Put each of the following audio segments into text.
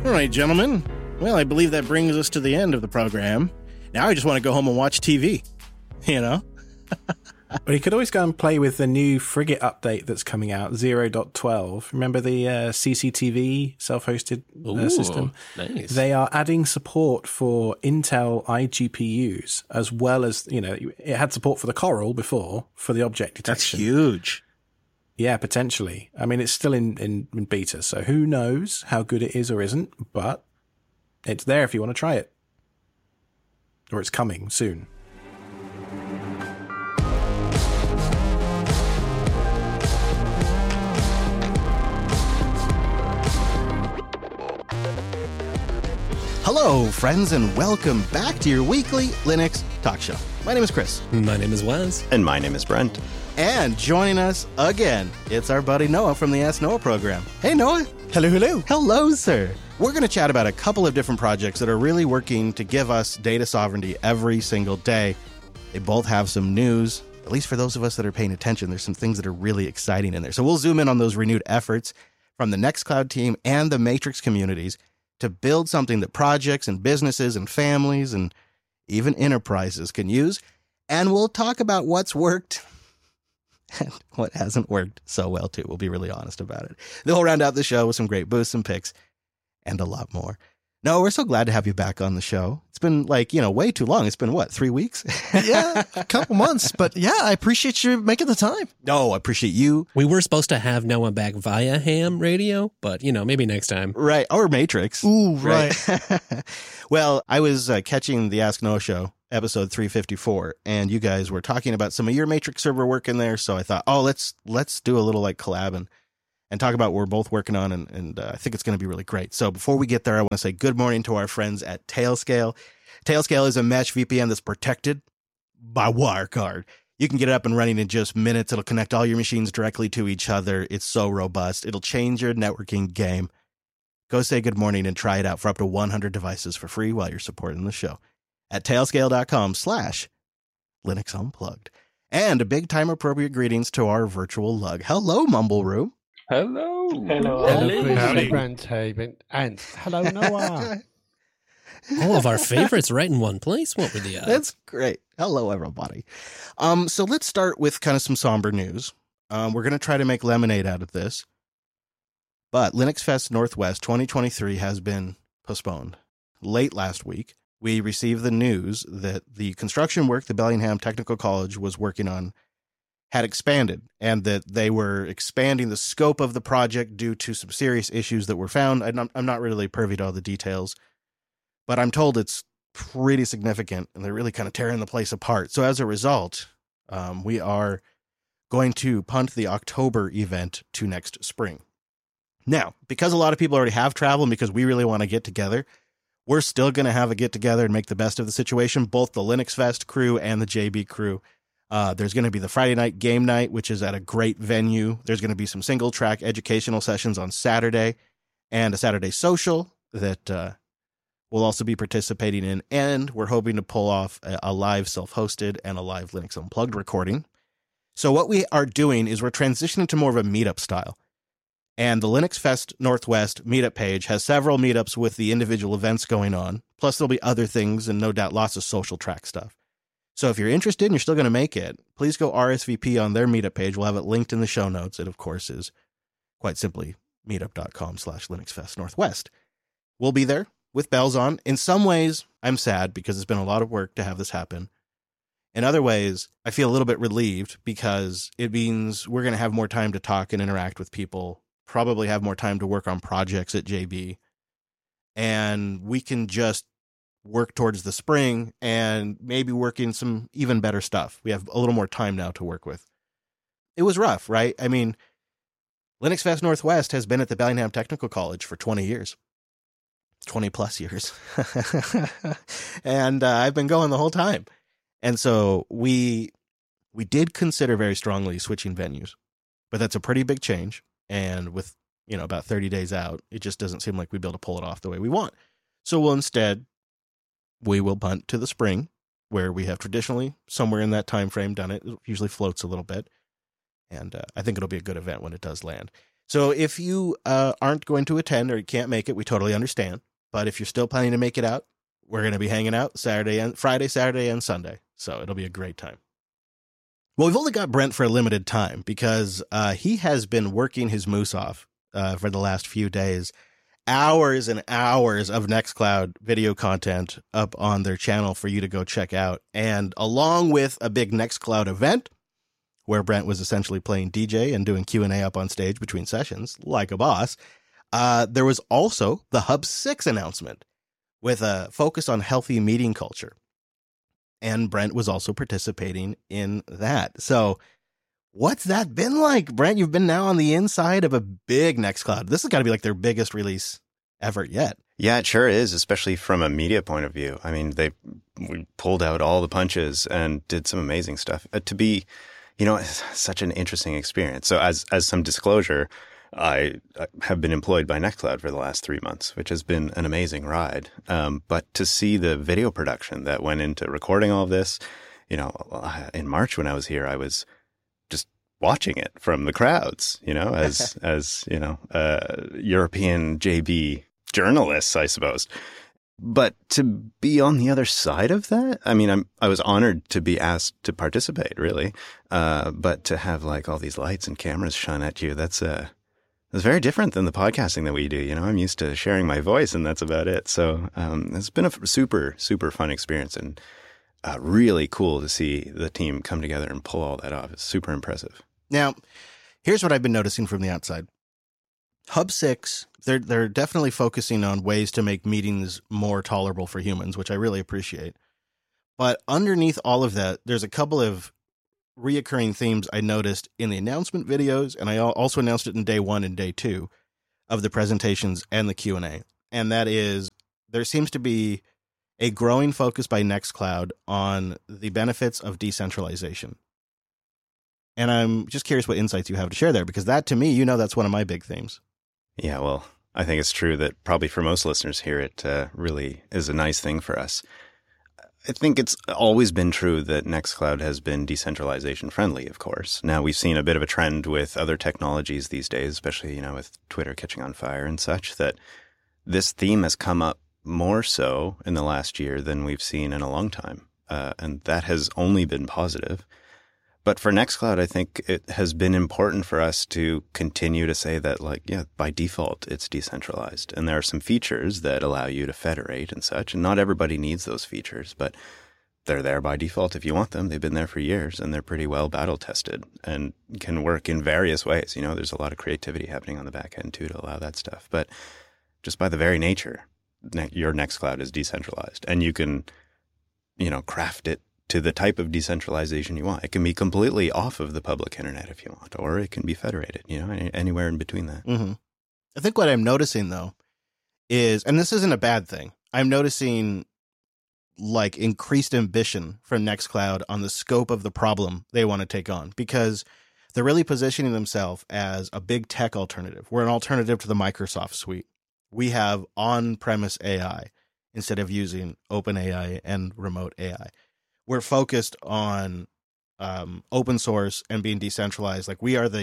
All right, gentlemen. Well, I believe that brings us to the end of the program. Now I just want to go home and watch TV, you know? Well, you could always go and play with the new Frigate update that's coming out, 0.12. Remember the CCTV self-hosted system? Nice. They are adding support for Intel iGPUs, as well as, it had support for the Coral before, for the object detection. That's huge. Yeah, potentially. I mean, it's still in beta, so who knows how good it is or isn't, but it's there if you want to try it. Or it's coming soon. Hello, friends, and welcome back to your weekly Linux talk show. My name is Chris. My name is Wes. And my name is Brent. And joining us again, it's our buddy Noah from the Ask Noah program. Hey, Noah. Hello, hello. Hello, sir. We're going to chat about a couple of different projects that are really working to give us data sovereignty every single day. They both have some news. At least for those of us that are paying attention, there's some things that are really exciting in there. So we'll zoom in on those renewed efforts from the Nextcloud team and the Matrix communities to build something that projects and businesses and families and even enterprises can use. And we'll talk about what's worked and what hasn't worked so well, too. We'll be really honest about it. Then we'll round out the show with some great boosts and picks and a lot more. No, we're so glad to have you back on the show. It's been way too long. It's been 3 weeks? Yeah, a couple months. But yeah, I appreciate you making the time. No, I appreciate you. We were supposed to have Noah back via ham radio, but, maybe next time. Right. Or Matrix. Ooh, right. Well, I was catching the Ask Noah show, episode 354, and you guys were talking about some of your Matrix server work in there. So I thought, let's do a little collab and talk about what we're both working on, and I think it's going to be really great. So before we get there, I want to say good morning to our friends at Tailscale. Tailscale is a mesh VPN that's protected by Wirecard. You can get it up and running in just minutes. It'll connect all your machines directly to each other. It's so robust. It'll change your networking game. Go say good morning and try it out for up to 100 devices for free while you're supporting the show at tailscale.com/Linux Unplugged. And a big time appropriate greetings to our virtual lug. Hello, Mumble Room. Hello. Hello, Chris. Howdy. Brent, and hello, Noah. All of our favorites right in one place. What were the odds? That's great. Hello, everybody. So let's start with kind of some somber news. We're going to try to make lemonade out of this. But Linux Fest Northwest 2023 has been postponed. Late last week, we received the news that the construction work the Bellingham Technical College was working on had expanded, and that they were expanding the scope of the project due to some serious issues that were found. I'm not really privy to all the details, but I'm told it's pretty significant, and they're really kind of tearing the place apart. So as a result, we are going to punt the October event to next spring. Now, because a lot of people already have travel and because we really want to get together, we're still going to have a get together and make the best of the situation, both the Linux Fest crew and the JB crew. There's going to be the Friday night game night, which is at a great venue. There's going to be some single track educational sessions on Saturday and a Saturday social that we'll also be participating in. And we're hoping to pull off a live self-hosted and a live Linux Unplugged recording. So what we are doing is we're transitioning to more of a meetup style. And the Linux Fest Northwest meetup page has several meetups with the individual events going on. Plus there'll be other things and no doubt lots of social track stuff. So if you're interested and you're still going to make it, please go RSVP on their meetup page. We'll have it linked in the show notes. It, of course, is quite simply meetup.com/LinuxFest Northwest. We'll be there with bells on. In some ways, I'm sad because it's been a lot of work to have this happen. In other ways, I feel a little bit relieved because it means we're going to have more time to talk and interact with people, probably have more time to work on projects at JB, and we can just work towards the spring and maybe work in some even better stuff. We have a little more time now to work with. It was rough, right? I mean, Linux Fest Northwest has been at the Bellingham Technical College for 20 years. 20 plus years. And I've been going the whole time. And so we did consider very strongly switching venues, but that's a pretty big change. And with, about 30 days out, it just doesn't seem like we'd be able to pull it off the way we want. So we will punt to the spring, where we have traditionally somewhere in that time frame done it. It usually floats a little bit. And I think it'll be a good event when it does land. So if you aren't going to attend or you can't make it, we totally understand. But if you're still planning to make it out, we're going to be hanging out Friday, Saturday, and Sunday. So it'll be a great time. Well, we've only got Brent for a limited time because he has been working his moose off for the last few days. Hours and hours of Nextcloud video content up on their channel for you to go check out. And along with a big Nextcloud event where Brent was essentially playing DJ and doing Q&A up on stage between sessions like a boss, there was also the Hub 6 announcement with a focus on healthy meeting culture. And Brent was also participating in that. So what's that been like, Brent? You've been now on the inside of a big Nextcloud. This has got to be like their biggest release ever yet. Yeah, it sure is, especially from a media point of view. I mean, we pulled out all the punches and did some amazing stuff. To be, it's such an interesting experience. So as some disclosure, I have been employed by Nextcloud for the last 3 months, which has been an amazing ride. But to see the video production that went into recording all of this, in March when I was here, I was just watching it from the crowds, as European JB journalists, I suppose. But to be on the other side of that, I mean, I was honored to be asked to participate, really. But to have like all these lights and cameras shone at you, it's very different than the podcasting that we do. I'm used to sharing my voice and that's about it. So it's been a super, super fun experience and really cool to see the team come together and pull all that off. It's super impressive. Now, here's what I've been noticing from the outside. Hub 6, they're definitely focusing on ways to make meetings more tolerable for humans, which I really appreciate. But underneath all of that, there's a couple of reoccurring themes I noticed in the announcement videos, and I also announced it in day 1 and day 2 of the presentations and the Q&A. And that is, there seems to be a growing focus by Nextcloud on the benefits of decentralization. And I'm just curious what insights you have to share there, because that, to me, that's one of my big themes. Yeah, well, I think it's true that probably for most listeners here, it really is a nice thing for us. I think it's always been true that Nextcloud has been decentralization friendly, of course. Now, we've seen a bit of a trend with other technologies these days, especially, with Twitter catching on fire and such, that this theme has come up more so in the last year than we've seen in a long time. And that has only been positive. But for Nextcloud, I think it has been important for us to continue to say that, by default, it's decentralized. And there are some features that allow you to federate and such. And not everybody needs those features, but they're there by default if you want them. They've been there for years, and they're pretty well battle-tested and can work in various ways. There's a lot of creativity happening on the back end, too, to allow that stuff. But just by the very nature, your Nextcloud is decentralized. And you can, craft it to the type of decentralization you want. It can be completely off of the public internet if you want, or it can be federated, anywhere in between that. Mm-hmm. I think what I'm noticing, though, is, and this isn't a bad thing, I'm noticing increased ambition from Nextcloud on the scope of the problem they want to take on, because they're really positioning themselves as a big tech alternative. We're an alternative to the Microsoft suite. We have on-premise AI instead of using OpenAI and remote AI. We're focused on open source and being decentralized. We are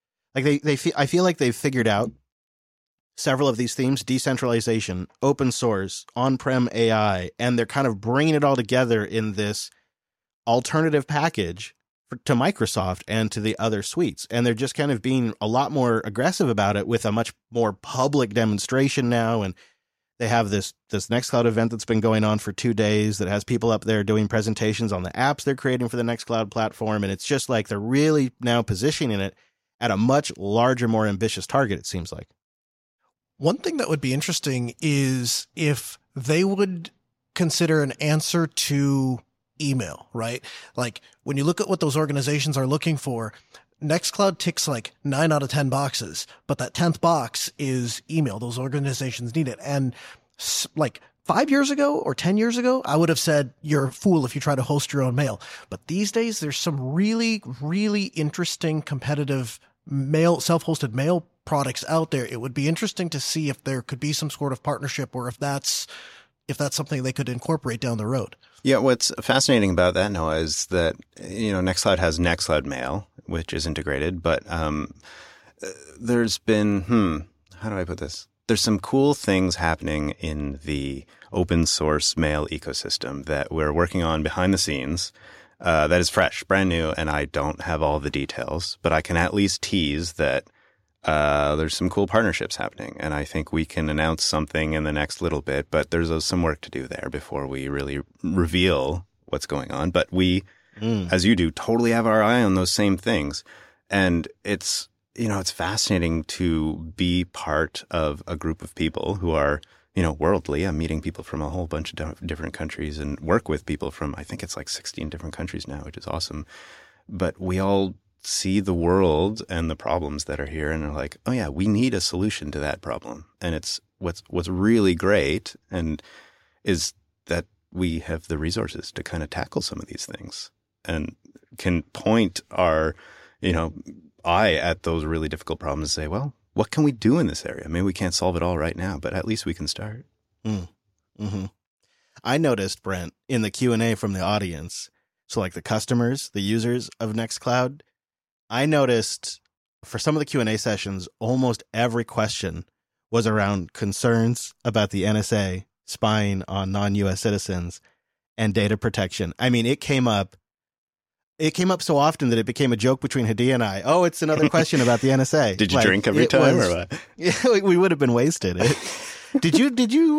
I feel like they've figured out several of these themes: decentralization, open source, on-prem AI, and they're kind of bringing it all together in this alternative package to Microsoft and to the other suites. And they're just kind of being a lot more aggressive about it with a much more public demonstration now. And they have this Nextcloud event that's been going on for 2 days that has people up there doing presentations on the apps they're creating for the Nextcloud platform. And it's just like they're really now positioning it at a much larger, more ambitious target, it seems like. One thing that would be interesting is if they would consider an answer to email, right? When you look at what those organizations are looking for, Nextcloud ticks 9 out of 10 boxes, but that 10th box is email. Those organizations need it. And 5 years ago or 10 years ago, I would have said you're a fool if you try to host your own mail. But these days, there's some really, really interesting competitive self-hosted mail products out there. It would be interesting to see if there could be some sort of partnership, or if that's something they could incorporate down the road. Yeah, what's fascinating about that, Noah, is that Nextcloud has Nextcloud Mail, which is integrated, but there's been, how do I put this? There's some cool things happening in the open source mail ecosystem that we're working on behind the scenes. That is fresh, brand new, and I don't have all the details, but I can at least tease that there's some cool partnerships happening, and I think we can announce something in the next little bit, but there's some work to do there before we really reveal what's going on. But we, as you do, totally have our eye on those same things. And it's fascinating to be part of a group of people who are, worldly. I'm meeting people from a whole bunch of different countries and work with people from, I think it's like 16 different countries now, which is awesome. But we all see the world and the problems that are here and are like, oh yeah, we need a solution to that problem. And it's what's really great and is that we have the resources to kind of tackle some of these things and can point our, eye at those really difficult problems and say, well, what can we do in this area? Maybe we can't solve it all right now, but at least we can start. Mm-hmm. I noticed, Brent, in the Q&A from the audience, so like the customers, the users of Nextcloud, I noticed for some of the Q&A sessions, almost every question was around concerns about the NSA spying on non-U.S. citizens and data protection. I mean, it came up so often that it became a joke between Hadi and I. Oh, it's another question about the NSA. Did you drink every time or what? Yeah, we would have been wasted. Did you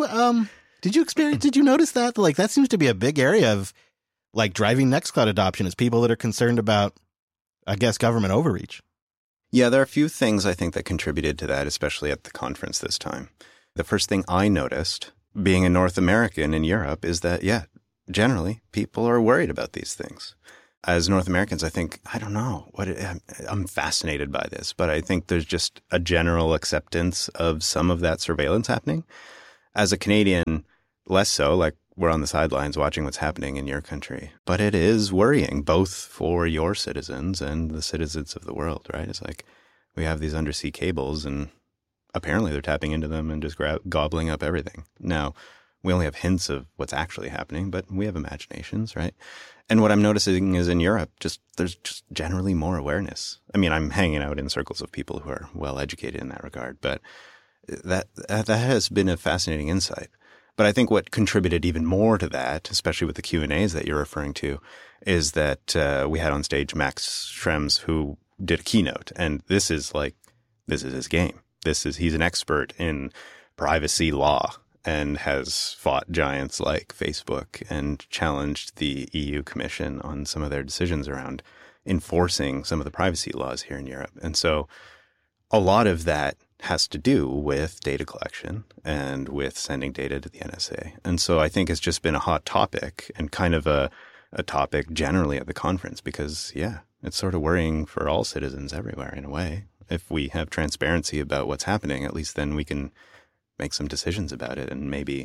notice that? Like, that seems to be a big area of like driving Nextcloud adoption is people that are concerned about, I guess, government overreach. Yeah, there are a few things I think that contributed to that, especially at the conference this time. The first thing I noticed, being a North American in Europe, is that, generally people are worried about these things. As North Americans, I think, I don't know, I'm fascinated by this, but I think there's just a general acceptance of some of that surveillance happening. As a Canadian, less so, like we're on the sidelines watching what's happening in your country. But it is worrying, both for your citizens and the citizens of the world, right? It's like we have these undersea cables and apparently they're tapping into them and just gobbling up everything. Now, we only have hints of what's actually happening, but we have imaginations, right? And what I'm noticing is in Europe, there's just generally more awareness. I mean, I'm hanging out in circles of people who are well educated in that regard, but that has been a fascinating insight. But I think what contributed even more to that, especially with the Q&As that you're referring to, is that we had on stage Max Schrems, who did a keynote, and this is his game. He's an expert in privacy law and has fought giants like Facebook and challenged the EU Commission on some of their decisions around enforcing some of the privacy laws here in Europe. And so a lot of that has to do with data collection and with sending data to the NSA. And so I think it's just been a hot topic and kind of a topic generally at the conference because, it's sort of worrying for all citizens everywhere in a way. If we have transparency about what's happening, at least then we can make some decisions about it and maybe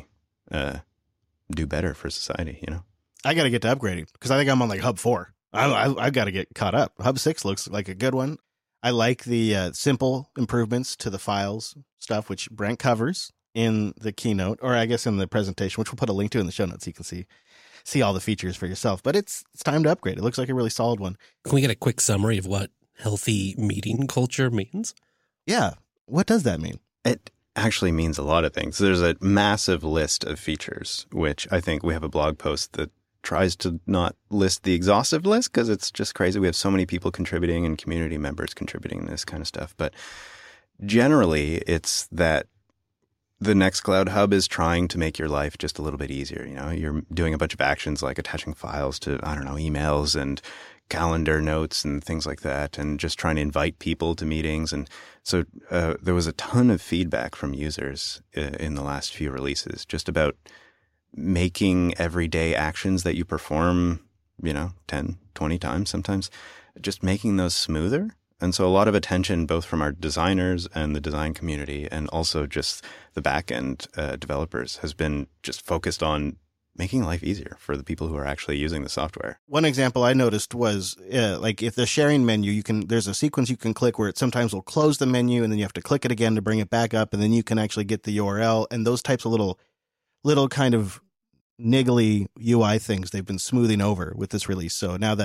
do better for society, I got to get to upgrading because I think I'm on like Hub 4. I've got to get caught up. Hub 6 looks like a good one. I like the simple improvements to the files stuff, which Brent covers in the keynote, or I guess in the presentation, which we'll put a link to in the show notes so you can see all the features for yourself. But it's time to upgrade. It looks like a really solid one. Can we get a quick summary of what healthy meeting culture means? Yeah. What does that mean? It actually means a lot of things. There's a massive list of features, which I think we have a blog post that tries to not list the exhaustive list because it's just crazy. We have so many people contributing and community members contributing this kind of stuff. But generally, it's that the Nextcloud Hub is trying to make your life just a little bit easier. You're doing a bunch of actions like attaching files to, emails and calendar notes and things like that, and just trying to invite people to meetings. And so there was a ton of feedback from users in the last few releases just about making everyday actions that you perform, 10, 20 times sometimes, just making those smoother. And so a lot of attention both from our designers and the design community and also just the back-end developers has been just focused on making life easier for the people who are actually using the software. One example I noticed was like if the sharing menu, there's a sequence you can click where it sometimes will close the menu and then you have to click it again to bring it back up and then you can actually get the URL and those types of little kind of niggly UI things they've been smoothing over with this release. So now that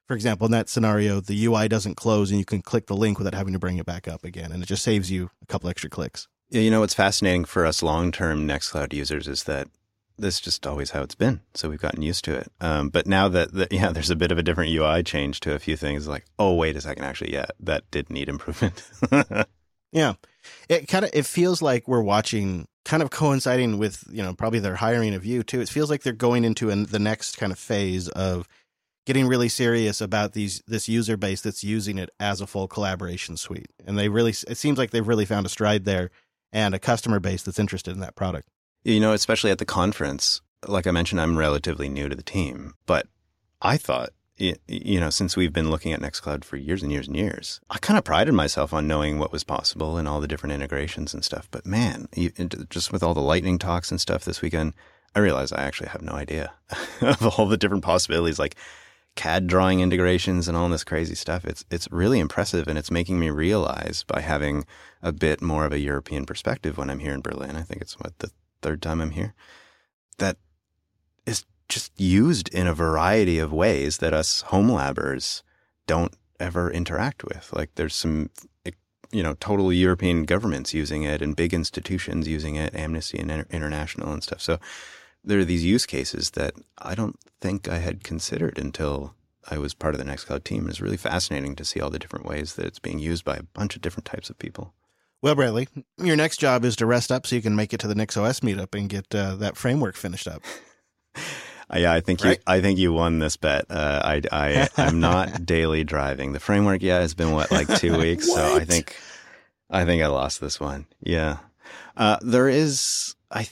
For example, in that scenario, the UI doesn't close and you can click the link without having to bring it back up again. And it just saves you a couple extra clicks. Yeah, you know, what's fascinating for us long-term Nextcloud users is that this is just always how it's been. So we've gotten used to it. But now that there's a bit of a different UI change to a few things, like, oh, wait a second, actually, yeah, that did need improvement. Yeah. It feels like we're watching, kind of coinciding with, probably their hiring of you too. It feels like they're going into the next kind of phase of getting really serious about this user base that's using it as a full collaboration suite. And it seems like they've really found a stride there and a customer base that's interested in that product. You know, especially at the conference, like I mentioned, I'm relatively new to the team, but I thought, since we've been looking at Nextcloud for years and years and years, I kind of prided myself on knowing what was possible and all the different integrations and stuff. But man, just with all the lightning talks and stuff this weekend, I realized I actually have no idea of all the different possibilities, like CAD drawing integrations and all this crazy stuff. It's really impressive, and it's making me realize, by having a bit more of a European perspective when I'm here in Berlin, I think it's the third time I'm here, that is just used in a variety of ways that us home labbers don't ever interact with. Like there's some, total European governments using it and big institutions using it, Amnesty International and stuff. So there are these use cases that I don't think I had considered until I was part of the Nextcloud team. It's really fascinating to see all the different ways that it's being used by a bunch of different types of people. Well, Bradley, your next job is to rest up so you can make it to the NixOS meetup and get that framework finished up. Yeah, I think you won this bet. I'm not daily driving. The framework, has been like 2 weeks. So I think I lost this one. Yeah. There's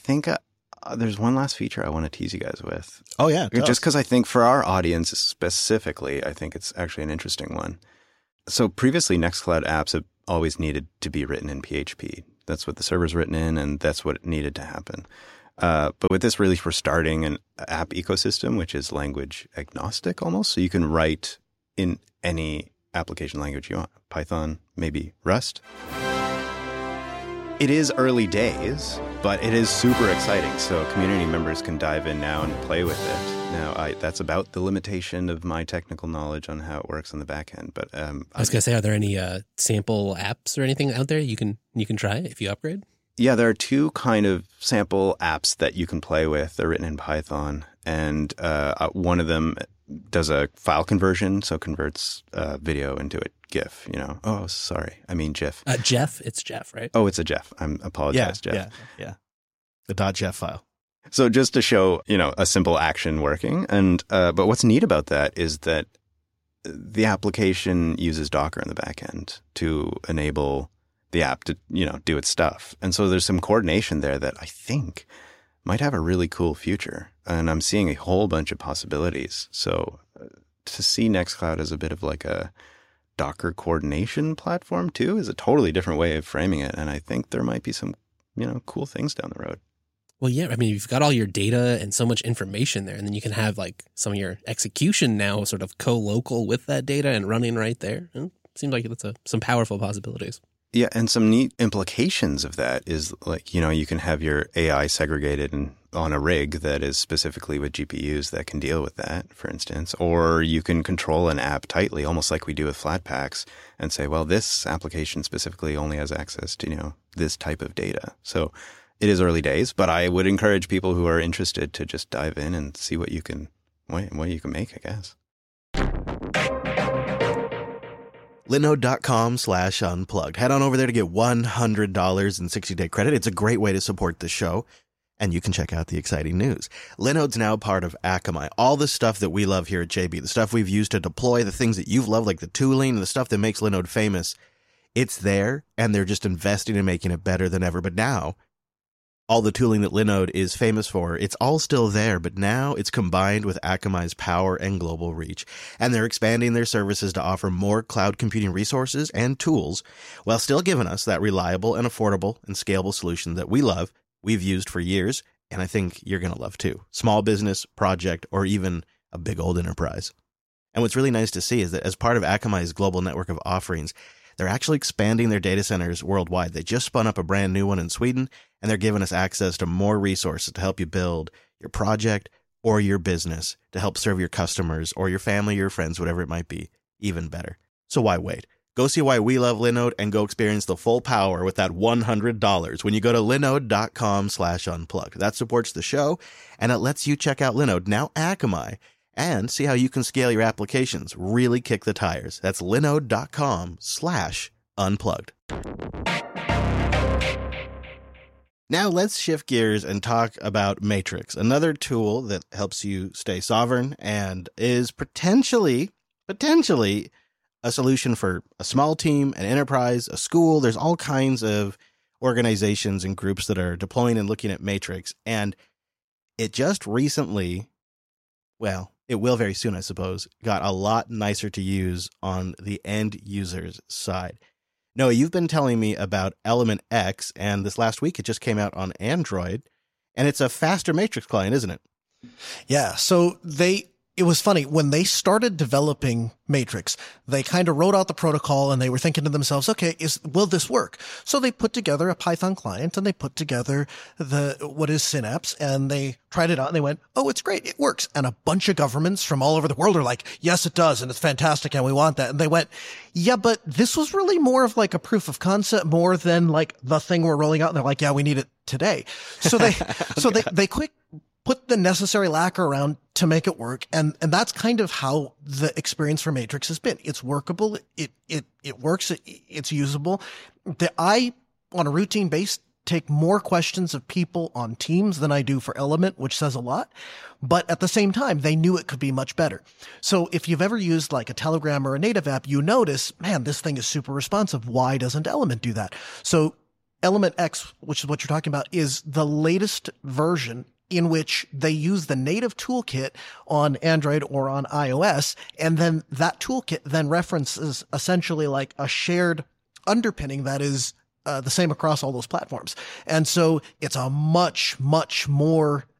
one last feature I want to tease you guys with. Oh yeah. Just because I think for our audience specifically, I think it's actually an interesting one. So previously Nextcloud apps have always needed to be written in PHP. That's what the server's written in, and that's what needed to happen. But with this release, we're starting an app ecosystem, which is language agnostic almost. So you can write in any application language you want. Python, maybe Rust. It is early days, but it is super exciting. So community members can dive in now and play with it. Now, that's about the limitation of my technical knowledge on how it works on the back end. But I was going to say, are there any sample apps or anything out there you can try if you upgrade? Yeah, there are two kind of sample apps that you can play with. They're written in Python, and one of them does a file conversion, so converts video into a GIF. Oh, sorry, I mean GIF. Jeff, it's Jeff, right? Oh, it's a GIF. I apologize, Jeff. Yeah. The .jef file. So just to show, a simple action working, and but what's neat about that is that the application uses Docker in the back end to enable the app to, do its stuff. And so there's some coordination there that I think might have a really cool future. And I'm seeing a whole bunch of possibilities. So to see Nextcloud as a bit of like a Docker coordination platform too is a totally different way of framing it. And I think there might be some, cool things down the road. Well, yeah, I mean, you've got all your data and so much information there, and then you can have like some of your execution now sort of co-local with that data and running right there. And it seems like that's some powerful possibilities. Yeah, and some neat implications of that is like, you can have your AI segregated on a rig that is specifically with GPUs that can deal with that, for instance. Or you can control an app tightly, almost like we do with Flatpaks, and say, well, this application specifically only has access to, this type of data. So it is early days, but I would encourage people who are interested to just dive in and see what you can make, I guess. Linode.com/unplugged. Head on over there to get $100 in 60-day credit. It's a great way to support the show, and you can check out the exciting news. Linode's now part of Akamai. All the stuff that we love here at JB, the stuff we've used to deploy, the things that you've loved, like the tooling, the stuff that makes Linode famous, it's there, and they're just investing in making it better than ever. But now, all the tooling that Linode is famous for, it's all still there, but now it's combined with Akamai's power and global reach. And they're expanding their services to offer more cloud computing resources and tools while still giving us that reliable and affordable and scalable solution that we love, we've used for years, and I think you're going to love too. Small business, project, or even a big old enterprise. And what's really nice to see is that as part of Akamai's global network of offerings, they're actually expanding their data centers worldwide. They just spun up a brand new one in Sweden, and they're giving us access to more resources to help you build your project or your business to help serve your customers or your family, your friends, whatever it might be, even better. So why wait? Go see why we love Linode and go experience the full power with that $100 when you go to linode.com/unplugged. That supports the show, and it lets you check out Linode, now Akamai, and see how you can scale your applications. Really kick the tires. That's linode.com/unplugged. Now let's shift gears and talk about Matrix, another tool that helps you stay sovereign and is potentially a solution for a small team, an enterprise, a school. There's all kinds of organizations and groups that are deploying and looking at Matrix. And it just recently, well, it will very soon, I suppose, got a lot nicer to use on the end user's side. Noah, you've been telling me about Element X, and this last week it just came out on Android, and it's a faster Matrix client, isn't it? Yeah. So it was funny when they started developing Matrix, they kind of wrote out the protocol and they were thinking to themselves, okay, will this work? So they put together a Python client and they put together what is Synapse, and they tried it out and they went, oh, it's great. It works. And a bunch of governments from all over the world are like, yes, it does. And it's fantastic. And we want that. And they went, yeah, but this was really more of like a proof of concept more than like the thing we're rolling out. And they're like, yeah, we need it today. So they, okay. they quick put the necessary lacquer around to make it work. And that's kind of how the experience for Matrix has been. It's workable. It works. It's usable. I, on a routine base, take more questions of people on Teams than I do for Element, which says a lot. But at the same time, they knew it could be much better. So if you've ever used like a Telegram or a native app, you notice, man, this thing is super responsive. Why doesn't Element do that? So Element X, which is what you're talking about, is the latest version in which they use the native toolkit on Android or on iOS. And then that toolkit then references essentially like a shared underpinning that is the same across all those platforms. And so it's a much, much more